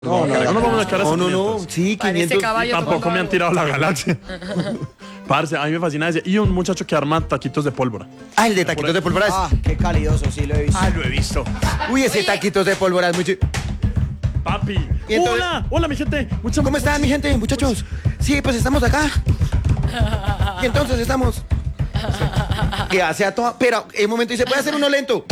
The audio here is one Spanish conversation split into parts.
No, vamos a echar a No. Sí, Parece 500. caballo Tampoco tomando me han tirado la galaxia. Parce, a mí me fascina ese. Y un muchacho que arma taquitos de pólvora. Ah, el de taquitos de pólvora. Ah, qué calidoso, sí lo he visto. Lo he visto. Uy, ese taquitos de pólvora es muy Papi. Y entonces- Hola, mi gente. ¿Cómo están, mi gente, muchachos? Sí, pues estamos acá. Y entonces estamos. Que hace a toda. Pero en un momento dice, ¿puede hacer uno lento?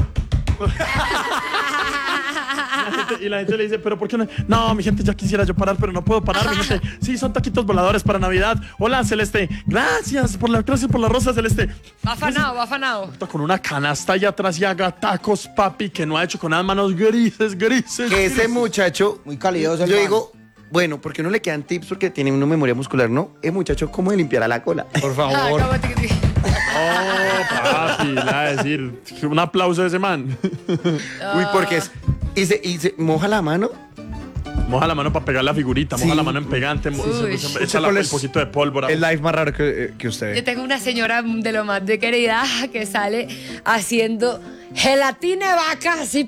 Y la gente le dice, ¿pero por qué no? No, mi gente, ya quisiera yo parar, pero no puedo parar, mi gente. Sí, son taquitos voladores para Navidad. Hola, Celeste. Gracias por la rosa, Celeste. Va afanado. Está con una canasta allá atrás y haga tacos, papi, que no ha hecho con unas manos grises. Que ese muchacho. Muy calidoso el Yo man. digo, bueno, ¿por qué no le quedan tips? Porque tiene una memoria muscular, ¿no? El muchacho, ¿cómo le limpiará la cola? Por favor. Oh, papi, le va a decir. Un aplauso a ese man. Uy, porque es. Y se moja la mano. Moja la mano para pegar la figurita, moja Sí. la mano en pegante, Uy. echa ¿Cuál un es poquito de pólvora. el live más raro que usted ve? Yo tengo una señora de lo más de querida que sale haciendo gelatina de vaca, así,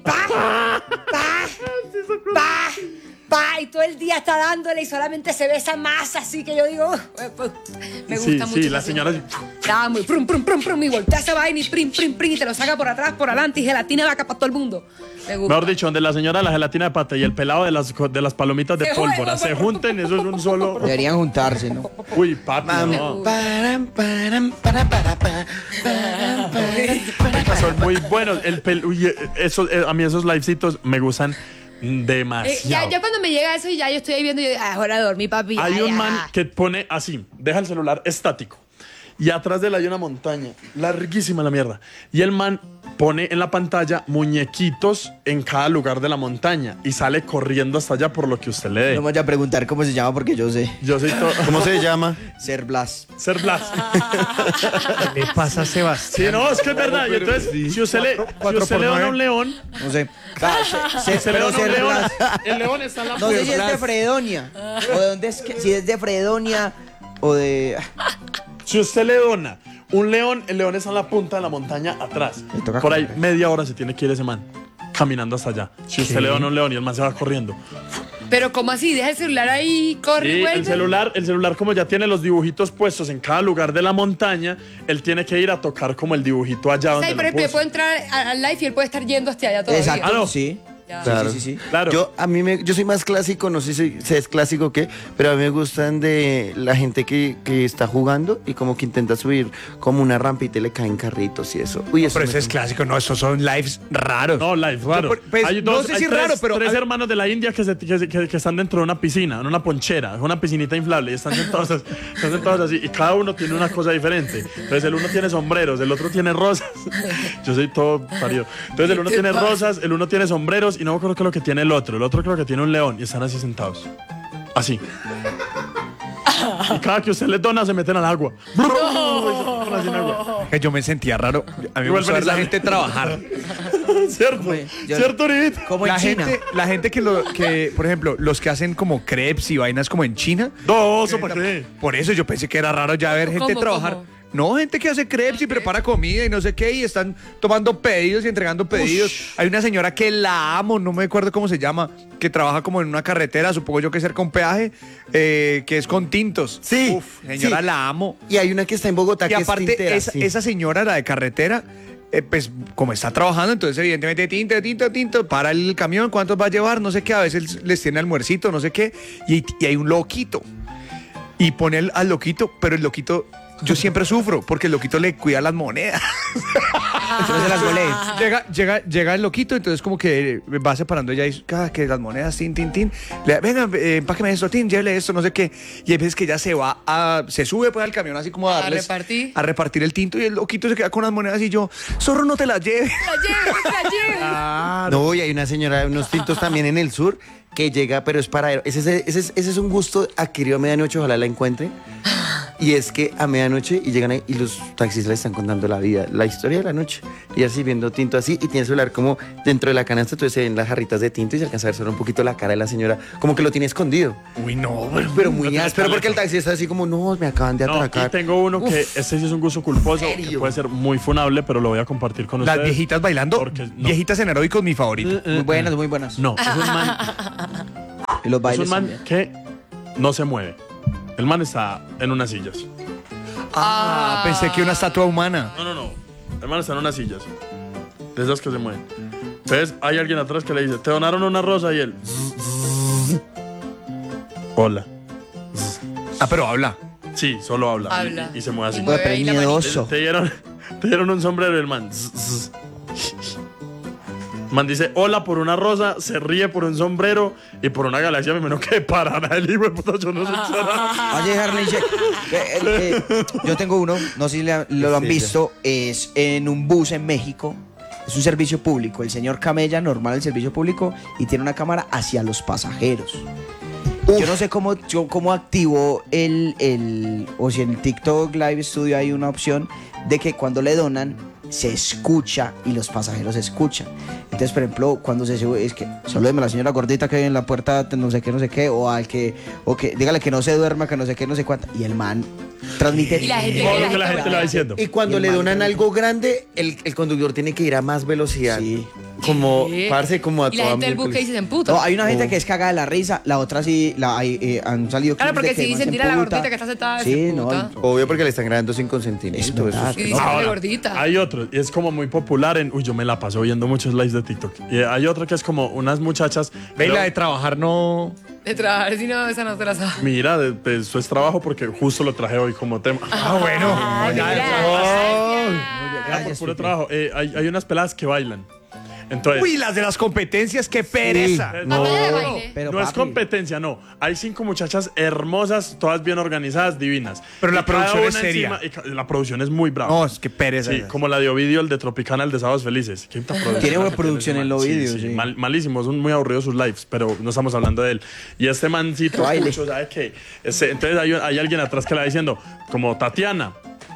y todo el día está dándole y solamente se ve esa masa, así que yo digo, me gusta mucho. Sí, la señora. Está muy prum, y voltea esa vaina y prim, y te lo saca por atrás, por adelante, y gelatina de vaca para todo el mundo. Me gusta. Mejor dicho, donde la señora de la gelatina de pata y el pelado de las palomitas de Se pólvora juegan. se junten, eso es un solo. Deberían juntarse, ¿no? Uy, papi, no. Son muy buenos. Uy, a mí esos livecitos me gustan demasiado. Ya cuando me llega eso y ya yo estoy ahí viendo, yo digo, es hora de dormir, papi. Hay ya, un ya. man que pone así, deja el celular estático. Y atrás de él hay una montaña, larguísima la mierda. Y el man pone en la pantalla muñequitos en cada lugar de la montaña y sale corriendo hasta allá por lo que usted le dé. No me voy a preguntar cómo se llama porque yo sé. Yo soy todo. ¿Cómo se llama? Ser Blas. Ser Blas. ¿Qué le pasa a Sebastián? Sí, no, es que es verdad. Y entonces, si usted le dona a un león, No sé. se le Pero dona a un Ser león, Blas. el león está en la No sé si es de Blas. Fredonia. O de dónde es que. Si es de Fredonia o de. Si usted le dona un león, el león está en la punta de la montaña atrás. Le toca Por ahí correr. media hora se tiene que ir ese man caminando hasta allá. Si usted le dona un león y el man se va corriendo. Pero ¿cómo así? Deja el celular ahí, corre y Y vuelve. el celular como ya tiene los dibujitos puestos en cada lugar de la montaña, él tiene que ir a tocar como el dibujito allá O sea, donde y por lo ejemplo, yo puso. puedo entrar al live y él puede estar yendo hasta allá todavía. Exacto. Ah, no. Sí. Ya. Claro. Sí. Claro. Yo soy más clásico, no sé si es clásico o qué, pero a mí me gustan de la gente que está jugando y como que intenta subir como una rampita y le caen carritos y eso. Uy, eso Pero me- ese es clásico, no, estos son lives raros. No, live, raro. Pues, Hay no sé si hay raro, pero tres hay- hermanos de la India que están dentro de una piscina, en una ponchera, una piscinita inflable, y están sentados así, y cada uno tiene una cosa diferente. Entonces el uno tiene sombreros, el otro tiene rosas. Yo soy todo parido. Entonces el uno tiene rosas, el uno tiene sombreros, y no me acuerdo qué es lo que tiene el otro. El otro creo que tiene un león, y están así sentados. Así. Y cada que usted les dona, se meten al agua. Así en agua. Que yo me sentía raro. A mí me Igual gusta ver la Feliz gente trabajar. ¿Cierto? Yo- ¿Cierto, Uribito? Como en La China. gente que, por ejemplo, los que hacen como crepes y vainas como en China. No, ¿eso para qué? Por eso yo pensé que era raro ya ver gente ¿Cómo, trabajar. cómo? No, gente que hace crepes y prepara comida y no sé qué, y están tomando pedidos y entregando pedidos. Hay una señora que la amo, no me acuerdo cómo se llama, que trabaja como en una carretera, supongo yo que cerca un peaje, que es con tintos. Sí, Uf, señora, sí. la amo. Y hay una que está en Bogotá Y que aparte, es tintera, esa, sí. esa señora, la de carretera, pues como está trabajando, entonces evidentemente tinto, para el camión, ¿cuántos va a llevar? No sé qué, a veces les tiene almuercito, no sé qué, y hay un loquito. Y pone al loquito, pero el loquito, yo siempre sufro, porque el loquito le cuida las monedas. No se las golé. Llega el loquito, entonces como que va separando ya y que las monedas, tin. Venga, empáqueme esto, llévele esto, no sé qué. Y hay veces que ya se sube pues al camión así como a darles, repartir. a repartir el tinto, y el loquito se queda con las monedas y yo, zorro, no te las lleves. La lleve. No, y hay una señora, unos tintos también en el sur que llega, pero es para... Ese es un gusto adquirido a medianoche, ojalá la encuentre. Y es que a medianoche y llegan ahí y los taxistas le están contando la vida, la historia de la noche. Y así viendo tinto así y tiene el celular como dentro de la canasta, entonces se ven las jarritas de tinto y se alcanza a ver solo un poquito la cara de la señora, como que lo tiene escondido. Uy, no, Pero muy tiene áspero porque el escaleta. taxista así como, no, me acaban de No, atracar. y tengo uno que este sí es un gusto culposo, que ¿Serio? puede ser muy funable, pero lo voy a compartir con las ustedes. viejitas bailando, Porque no. viejitas en aeróbicos, mi favorito. Muy buenas, muy buenas. No, es un man. Y los Es bailes un man también. que no se mueve. El man está en unas sillas. Pensé que una estatua humana. No. El man está en unas sillas. De esas que se mueven. Entonces hay alguien atrás que le dice, te donaron una rosa y él. Hola. Pero habla. Sí, solo habla. Habla. Y se mueve así. Y mueve Pero ahí es la manito. miedoso. Te dieron un sombrero y el man. Man dice hola por una rosa, se ríe por un sombrero y por una galaxia me menos que parará el hijo de puta, yo no sé qué será. Oye, Harley Shake, yo tengo uno, no sé si lo han visto, es en un bus en México. Es un servicio público. El señor camella normal el servicio público y tiene una cámara hacia los pasajeros. Yo no sé cómo activó o si en el TikTok Live Studio hay una opción de que cuando le donan se escucha y los pasajeros escuchan. Entonces, por ejemplo, cuando se sube, es que solo deme a la señora gordita que hay en la puerta, no sé qué, o que dígale que no se duerma, que no sé qué, no sé cuánto. Y el man transmite. Y la gente- Todo lo que la gente le va diciendo. Y cuando Y el le man donan que- algo grande, el conductor tiene que ir a más velocidad. Sí. Como, ¿Qué? parce, como a Y la toda gente del bus que miércoles. dice en puta. No, hay una gente que es cagada de la risa, la otra sí, han salido Claro, clips porque de que si el man dicen se tira a la emputa. gordita que está sentada, Sí, se no, emputa. Obvio porque le están grabando sin consentimiento. Es verdad. Y dice Ahora, gordita. hay otro, y es como muy popular en... Uy, yo me la paso viendo muchos lives de TikTok. Y hay otro que es como unas muchachas... Ve, la creo- de trabajar no. De trabajar, si no, esa no te la sabes. Mira, eso es trabajo porque justo lo traje hoy como tema. Bueno. Ya, por puro trabajo. Hay unas peladas que bailan. Entonces, Uy, las de las competencias, qué pereza. no, Batalla de baile. Pero, no es papi, competencia, no. Hay 5 muchachas hermosas, todas bien organizadas, divinas. Pero la Y cada producción es una seria. la producción es muy brava. No, es que pereza. Sí, como la de Ovidio, el de Tropicana, el de Sábados Felices. ¿Quién Tiene buena que producción tiene en ese man? Ovidio, sí. Malísimo, son muy aburridos sus lives, pero no estamos hablando de él. Y este mancito, Baile. pucho, ¿sabe qué? Entonces hay alguien atrás que le va diciendo, como Tatiana,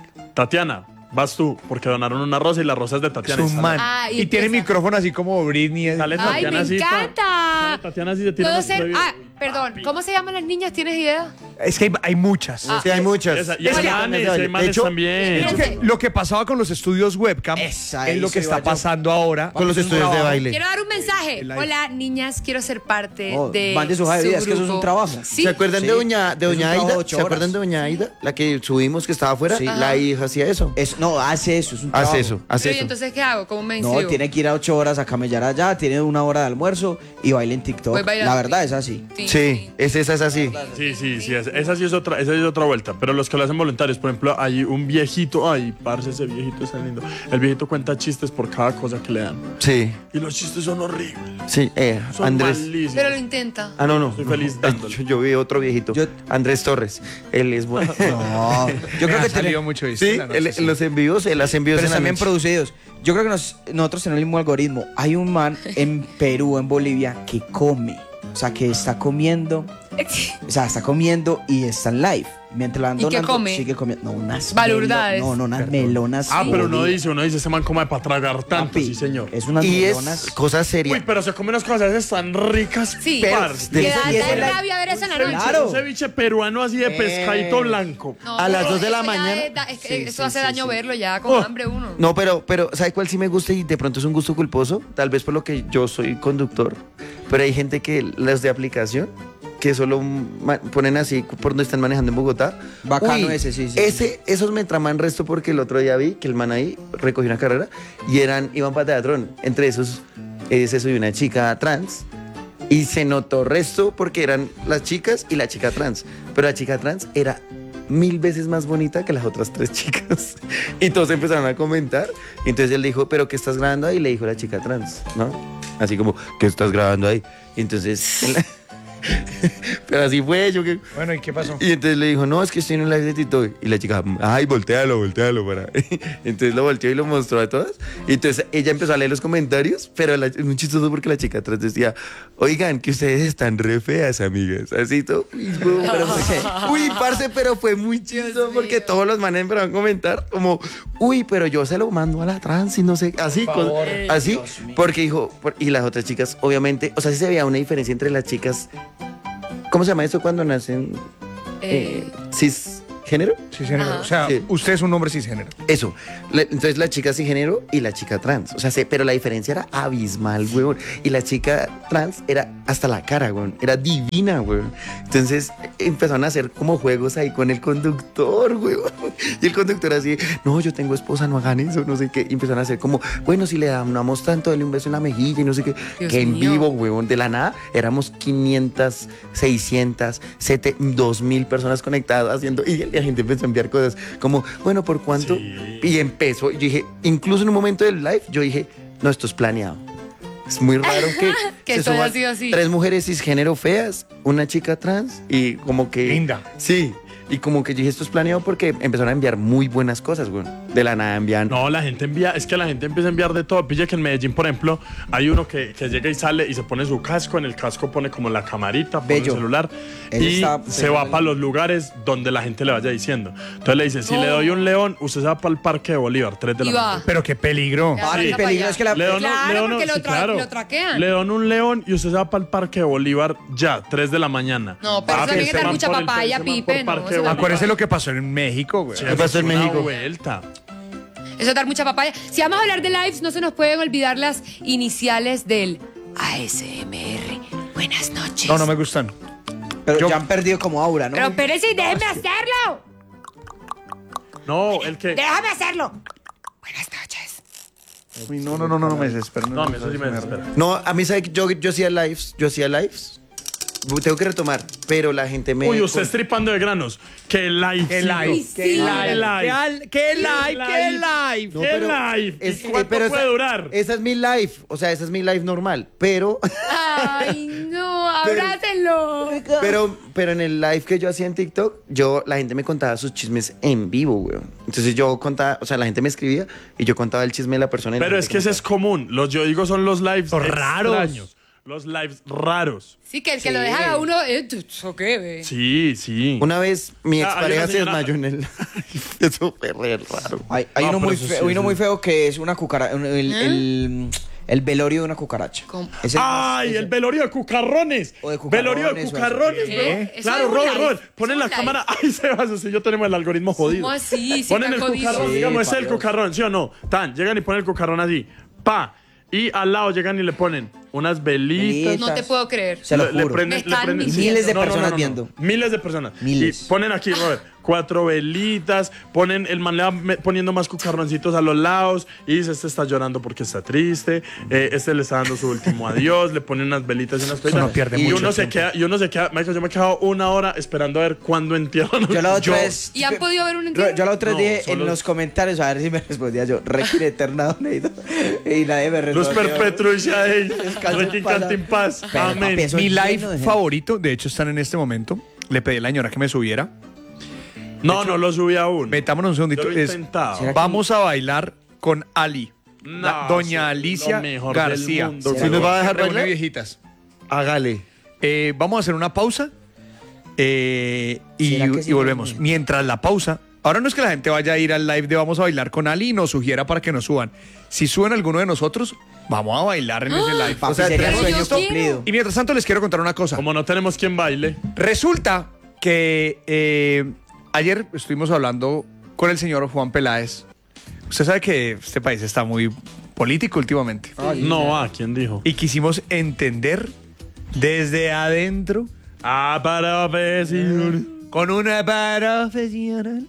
vas tú, porque donaron una rosa y la rosa es de Es Tatiana. un man. Ah, y y tiene empieza. micrófono así como Britney. Sale Ay, Tatiana me así, encanta. sale Tatiana así se tira ¿Puedo unos ser? bebidos. Perdón, ¿cómo se llaman las niñas? ¿Tienes idea? Es que hay muchas. Sí, hay muchas. Y hay manes, hay De manes hecho, también. Lo que pasaba con los estudios webcam Esa, es lo ahí que se está va yo. pasando ahora. con los Es un estudios de trabajo. baile. Quiero dar un mensaje. live. Hola, niñas, quiero ser parte Oh, de mande su hoja de vida, es que eso es un grupo. trabajo. Sí. ¿Se acuerdan Sí. de doña Es un trabajo Aida? de 8 ¿Se acuerdan horas. de doña Aida? La que subimos que estaba afuera. Sí. La hija hacía eso. No, hace eso, es un trabajo. Hace eso, hace Pero, ¿y eso. entonces qué hago? ¿Cómo me No, inscribo? tiene que ir a 8 horas a camellar allá, tiene 1 hora de almuerzo y baila en TikTok. Pues baila La en verdad TikTok. es así. Sí, esa es así. Sí, esa sí es otra vuelta. Pero los que lo hacen voluntarios, por ejemplo, hay un viejito, ay, parce, ese viejito es tan lindo. El viejito cuenta chistes por cada cosa que le dan. Sí, Y los chistes son horribles. sí. Son Andrés. malísimos. Pero lo intenta. Ah, no. Estoy feliz dándole. Yo vi otro viejito. Yo- Andrés Torres. Él es bueno. No, yo creo Me que ha salido tiene, mucho esto Sí, en la noche, sí. los envíos, él hace envíos pero en la también noche. producidos. Yo creo que nosotros tenemos el mismo algoritmo. Hay un man en Perú, en Bolivia, que come. O sea, que está comiendo. O sea, está comiendo y está en live. Mientras la van ¿Y qué donando, come? sigue comiendo. No, unas Balurdades. No, unas melonas. Ah, pero uno jodidas. dice, ese man come para tragar tanto, Papi, sí, señor. Es unas Y melonas. es cosa seria. Uy, pero se come unas cosas esas tan ricas. Sí. parce. Que de- da y ese da la- rabia ver eso en la noche. Claro. Un ceviche peruano así de pescadito blanco. No, A las pero 2 de la eso ya mañana. es que Sí, eso sí, hace sí, daño sí. verlo ya con Oh. hambre uno. No, pero, ¿sabe cuál sí me gusta y de pronto es un gusto culposo? Tal vez por lo que yo soy conductor, pero hay gente que las de aplicación que solo ponen así por donde están manejando en Bogotá. Bacano ese, sí, sí. Esos me traman resto porque el otro día vi que el man ahí recogió una carrera y iban para Teatrón. Entre esos, se subió una chica trans y se notó resto porque eran las chicas y la chica trans. Pero la chica trans era 1000 veces más bonita que las otras 3 chicas. Y todos empezaron a comentar. Y entonces él dijo, ¿pero qué estás grabando ahí? Y le dijo la chica trans, ¿no? Así como, ¿qué estás grabando ahí? Y entonces... Pero así fue, yo que... Bueno, ¿y qué pasó? Y entonces le dijo, no, es que estoy en un live de TikTok. Y la chica, ay, voltealo para. Entonces lo volteó y lo mostró a todas. Y entonces ella empezó a leer los comentarios, pero es muy chistoso porque la chica atrás decía, oigan, que ustedes están re feas, amigas. Así todo. Uy, parce, pero fue muy chistoso porque todos los manes empezaron a comentar como, uy, pero yo se lo mando a la trans y no sé, así, así, porque dijo, y las otras chicas, obviamente, o sea, sí se veía una diferencia entre las chicas. ¿Cómo se llama eso cuando nacen cisgénero? Cisgénero. O sea, Sí. usted es un hombre cisgénero. Eso. Entonces la chica cisgénero y la chica trans. O sea, pero la diferencia era abismal, weón. Y la chica trans era hasta la cara, weón. Era divina, weón. Entonces empezaron a hacer como juegos ahí con el conductor, weón. Y el conductor así, no, yo tengo esposa, no hagan eso, no sé qué. Y empezaron a hacer como, bueno, si le damos tanto, dale un beso en la mejilla y no sé qué. Dios que en mío. vivo, weón, de la nada, éramos 500, 600, 2000 personas conectadas haciendo, y la gente empezó a enviar cosas como, bueno, ¿por cuánto? Sí. Y empezó, yo dije, incluso en un momento del live, yo dije, no, esto es planeado. Es muy raro que, Que se todo haya suban sido así. 3 mujeres cisgénero feas, una chica trans y como que... Linda. Sí, y como que yo dije, esto es planeado porque empezaron a enviar muy buenas cosas, güey. De la nada envían... No, la gente envía, es que la gente empieza a enviar de todo. Pilla que en Medellín, por ejemplo, hay uno que llega y sale y se pone su casco, en el casco pone como la camarita, pone Bello. Ah, el celular Él y está se va fenomenal. para los lugares donde la gente le vaya diciendo. Entonces le dice, si le doy un león, usted se va para el Parque de Bolívar, 3 de la Y va. mañana. Pero qué peligro. Ya, Papi, venga peligro para es que la... Le doy Claro, porque lo traquean. Le doy un león y usted se va para el Parque de Bolívar ya, 3 de la mañana. No, pero eso Papi, también hay que se dar van mucha por el- papaya, se van por Pipe, no, Parque eso de Bolívar. Acuérdese lo que pasó en México, güey. Sí, ¿Qué pasó en una México? vuelta. Eso es dar mucha papaya. Si vamos a hablar de lives, no se nos pueden olvidar las iniciales del ASMR. Buenas noches. No, no me gustan. Pero Yo- ya han perdido como aura, ¿no? Pero espérese y déjeme hacerlo. No, el que... Déjame hacerlo. Buenas noches. Uy, no me desespero. No, eso sí me desespera. No, a mí, ¿sabe? Yo hacía lives, tengo que retomar, pero la gente me... Uy, usted estripando de granos. ¡Qué live! ¿Qué live? Sí. ¿Qué live? ¿Qué live? ¿Qué live? ¿Qué live? No, ¿Qué pero live? es- ¿Y cuánto pero puede durar? Esa es mi live, o sea, esa es mi live normal, pero... Ay, no, abrácenlo. Pero en el live que yo hacía en TikTok, la gente me contaba sus chismes en vivo, weón. Entonces yo contaba, o sea, la gente me escribía y yo contaba el chisme de la persona. y la Pero gente es que ese es común. Los yo digo son los lives Raros. extraños. Los lives raros. Sí, que el que lo deja a uno. ¿Eso qué, ve? Sí, sí. Una vez mi Ah, hay expareja una se señora- desmayó en el live. Eso fue re raro. Hay No, uno, pero muy eso feo, sí, uno sí. muy feo que es una cucaracha. El velorio de una cucaracha. ¿Cómo? Ese- ¡Ay, el velorio de cucarrones! O de cucarrones, Velorio de o así. cucarrones, ¿Qué? weón. Eso Claro, es un Robert, live. Robert. Ponen Es la un cámara. ¡Ay, Sebas! Usted y yo tenemos el algoritmo jodido. ¿Cómo así? Sí, Ponen tan el jodido. cucarrón, Sí, digamos, ese es el Dios. cucarrón, ¿sí o no? Tan, llegan y ponen el cucarrón así. ¡Pa! Y al lado llegan y le ponen unas velitas. No te puedo creer. Se lo Le juro. Me están sí. mintiendo. Miles de personas viendo. Miles de personas. Miles. Y ponen aquí, Robert, 4 velitas, ponen, el man le va poniendo más cucarroncitos a los lados y dice, este está llorando porque está triste, este le está dando su último adiós, le ponen unas velitas y unas velitas. no pierde y mucho uno se tiempo. queda, Michael, yo me he quedado 1 hora esperando a ver cuándo entierran. Yo la otra vez. ¿Y han podido ver un entierro? Yo la otra No, dije solo- en los comentarios, a ver si me respondía yo. Requiem eterna donedo. Y nadie me Luz respondió. perpetuia de Descansa en Requiem paz. canta en paz. Pero, Amén. papi, eso Mi lleno live de gente. favorito, de hecho, están en este momento. Le pedí a la señora que me subiera. No, no lo subí aún. Metámonos un segundito. Yo lo he Es- intentado. ¿Será que- Vamos a bailar con Ali. No, Doña sí, Alicia lo mejor del García. mundo, ¿Sí nos va a dejar Reúne bailar? viejitas. Hágale. Vamos a hacer una pausa y ¿Será que sí? volvemos. Mientras la pausa, ahora no es que la gente vaya a ir al live de Vamos a bailar con Ali y nos sugiera para que nos suban. Si suben alguno de nosotros, vamos a bailar en ese live. Papi, O sea, sería tenemos- sueño Yo quiero. cumplido. Y mientras tanto les quiero contar una cosa. Como no tenemos quien baile. Resulta que ayer estuvimos hablando con el señor Juan Peláez. Usted sabe que este país está muy político últimamente. No, ¿quién dijo? Y quisimos entender desde adentro, Profesión. con una profesional,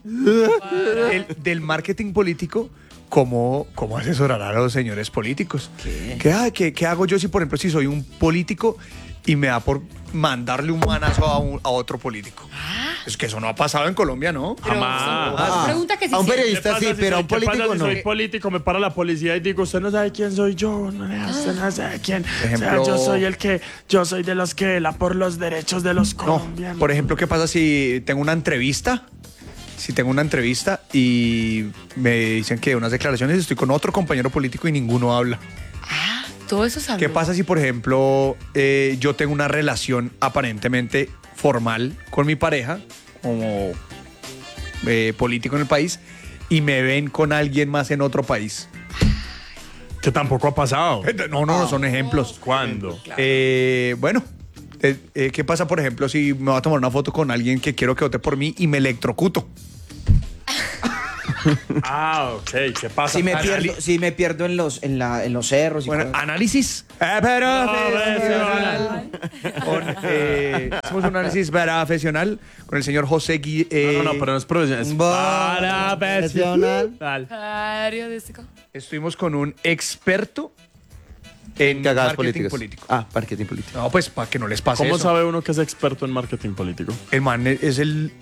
del marketing político, cómo asesorar a los señores políticos. ¿Qué hago yo si, por ejemplo, si soy un político y me da por mandarle un manazo a otro político? Es que eso no ha pasado en Colombia, ¿no? Pero Jamás. son preguntas que sí A un sí. periodista sí, pero a un ¿Qué pasa político si no. soy político, me para la policía y digo, usted no sabe quién soy yo, usted no sabe quién. ejemplo- O sea, yo soy de los que vela por los derechos de los No, colombianos. por ejemplo, ¿qué pasa si tengo una entrevista? Si tengo una entrevista y me dicen que unas declaraciones, estoy con otro compañero político y ninguno habla. Todo eso sabe. ¿Qué pasa si, por ejemplo, yo tengo una relación aparentemente formal con mi pareja, como político en el país, y me ven con alguien más en otro país? Que tampoco ha pasado. No, son ejemplos. ¿Cuándo? Bueno, ¿qué pasa, por ejemplo, si me voy a tomar una foto con alguien que quiero que vote por mí y me electrocuto? Ah, ok. ¿Qué pasa? Si me pierdo en los cerros. Bueno, análisis profesional. Hacemos un análisis profesional con el señor José No, pero no es profesional. Es Profesional. Periodístico. Estuvimos con un experto en Cagadas marketing políticas. político. Marketing político. No, pues para que no les pase ¿Cómo eso. sabe uno que es experto en marketing político? El man es el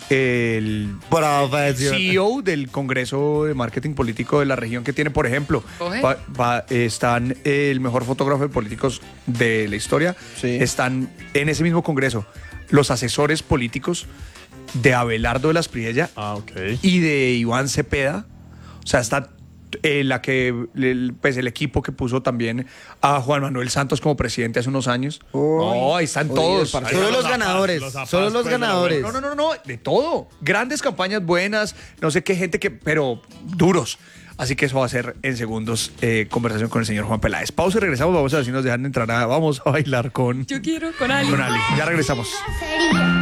CEO del Congreso de Marketing Político de la región que tiene, por ejemplo, Oje. están el mejor fotógrafo de políticos de la historia, Sí. están en ese mismo Congreso los asesores políticos de Abelardo de la Espriella Ah, ok. y de Iván Cepeda. O sea, está el equipo que puso también a Juan Manuel Santos como presidente hace unos años. No, ahí están todos. el Solo los Los ganadores. zapatos, Solo los pues, de la ganadores. No, de todo. Grandes campañas buenas, no sé qué gente pero duros. Así que eso va a ser en segundos conversación con el señor Juan Peláez. Pausa y regresamos. Vamos a ver si nos dejan entrar. Vamos a bailar con Yo quiero con Ali. Ali. Ya regresamos. Sería